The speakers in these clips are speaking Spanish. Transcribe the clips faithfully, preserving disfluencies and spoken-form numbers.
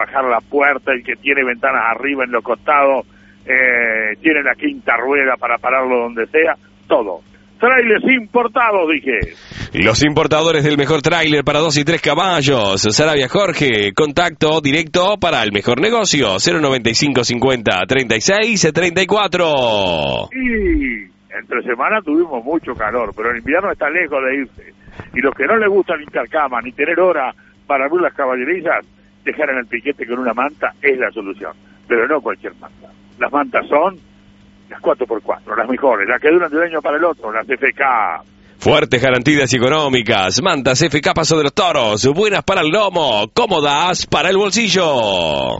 bajar la puerta, el que tiene ventanas arriba en los costados, eh, tiene la quinta rueda para pararlo donde sea, todo. Trailers importados, dije. Los importadores del mejor tráiler para dos y tres caballos. Sarabia Jorge, contacto directo para el mejor negocio. cero noventa y cinco cincuenta treinta y seis treinta y cuatro. Y entre semana tuvimos mucho calor, pero el invierno está lejos de irse. Y los que no les gusta limpiar cama ni tener hora para abrir las caballerizas, dejar en el piquete con una manta es la solución. Pero no cualquier manta. Las mantas son las cuatro por cuatro, las mejores, las que duran de un año para el otro, las F K. Fuertes garantías económicas, mantas F K Paso de los Toros, buenas para el lomo, cómodas para el bolsillo.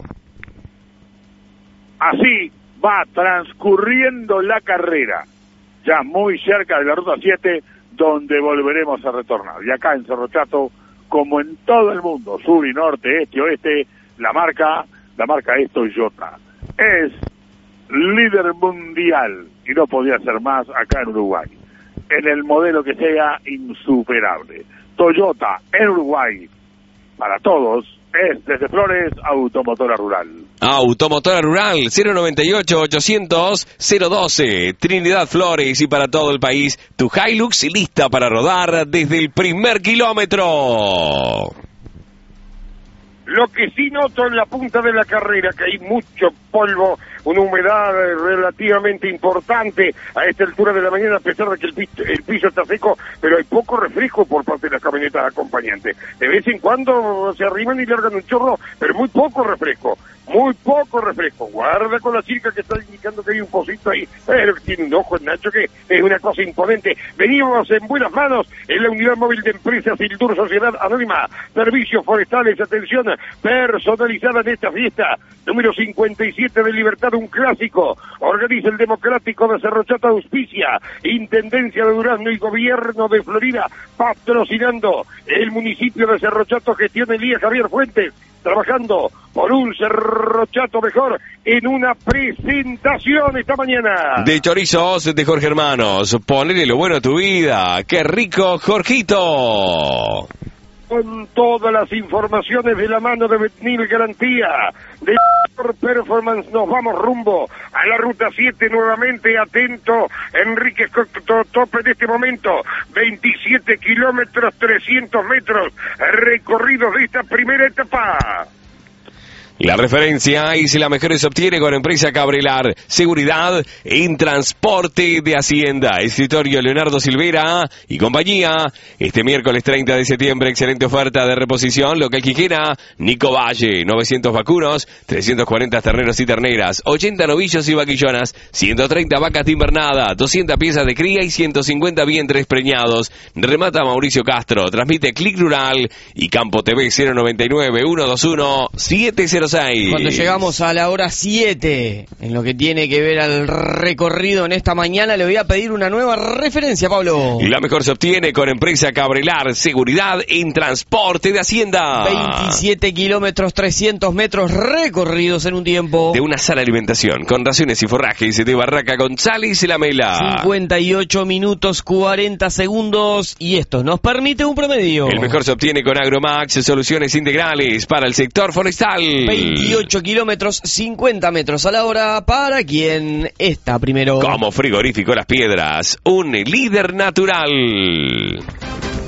Así va transcurriendo la carrera, ya muy cerca de la ruta siete, donde volveremos a retornar. Y acá en Cerro Chato, como en todo el mundo, sur y norte, este y oeste, la marca, la marca es Toyota. Es líder mundial y no podía ser más acá en Uruguay. En el modelo que sea, insuperable. Toyota en Uruguay, para todos, es desde Flores, Automotora Rural. Automotora Rural, cero noventa y ocho ochocientos cero doce, Trinidad Flores, y para todo el país, tu Hilux lista para rodar desde el primer kilómetro. Lo que sí noto en la punta de la carrera, que hay mucho polvo, una humedad relativamente importante a esta altura de la mañana, a pesar de que el piso, el piso está seco, pero hay poco refresco por parte de las camionetas acompañantes. De vez en cuando se arriman y largan un chorro, pero muy poco refresco, muy poco refresco. Guarda con la chica que está indicando que hay un pocito ahí, pero que tiene un ojo en Nacho, que es una cosa imponente. Venimos en buenas manos en la unidad móvil de empresas Sildur Sociedad Anónima, servicios forestales, atención personalizada en esta fiesta, número cincuenta y siete de Libertad, un clásico. Organiza el Democrático de Cerro Chato, auspicia Intendencia de Durazno y Gobierno de Florida, patrocinando el municipio de Cerro Chato, gestión Elías Javier Fuentes, trabajando por un Cerro Chato mejor en una presentación esta mañana. De chorizos de Jorge Hermanos, ponele lo bueno a tu vida. ¡Qué rico, Jorgito! Con todas las informaciones de la mano de Betnil Garantía, de Performance, nos vamos rumbo a la ruta siete nuevamente. Atento, Enrique Tope en este momento, veintisiete kilómetros, trescientos metros recorridos de esta primera etapa. La referencia y si la mejor se obtiene con Empresa Cabrelar, seguridad en transporte de Hacienda. Escritorio Leonardo Silvera y compañía. Este miércoles treinta de septiembre, excelente oferta de reposición. Local Quiquena, Nico Valle, novecientos vacunos, trescientos cuarenta terneros y terneras, ochenta novillos y vaquillonas, ciento treinta vacas de invernada, doscientas piezas de cría y ciento cincuenta vientres preñados. Remata Mauricio Castro, transmite Click Rural y Campo T V cero noventa y nueve, ciento veintiuno, setecientos seis. Cuando llegamos a la hora siete, en lo que tiene que ver al recorrido en esta mañana, le voy a pedir una nueva referencia, Pablo. La mejor se obtiene con Empresa Cabrelar, seguridad en transporte de Hacienda. veintisiete kilómetros, trescientos metros recorridos en un tiempo. De una sala alimentación, con raciones y forrajes de Barraca González y La Mela. cincuenta y ocho minutos, cuarenta segundos, y esto nos permite un promedio. El mejor se obtiene con Agromax, soluciones integrales para el sector forestal. veintiocho kilómetros, cincuenta metros a la hora para quien está primero. Como Frigorífico Las Piedras, un líder natural.